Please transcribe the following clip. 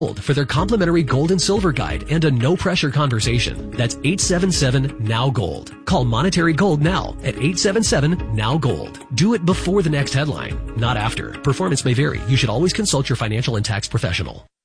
for their complimentary gold and silver guide and a no-pressure conversation. That's 877-NOW-GOLD. Call Monetary Gold now at 877-NOW-GOLD. Do it before the next headline, not after. Performance may vary. You should always consult your financial and tax professional.